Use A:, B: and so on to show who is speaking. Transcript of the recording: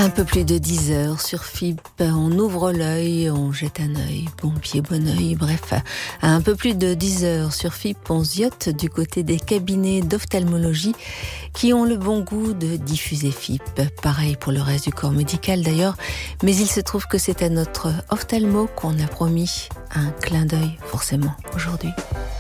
A: Un peu plus de 10 heures sur FIP, on ouvre l'œil, on jette un œil, bon pied, bon œil, bref. À un peu plus de 10 heures sur FIP, on ziote du côté des cabinets d'ophtalmologie qui ont le bon goût de diffuser FIP. Pareil pour le reste du corps médical d'ailleurs, mais il se trouve que c'est à notre ophtalmo qu'on a promis un clin d'œil forcément aujourd'hui.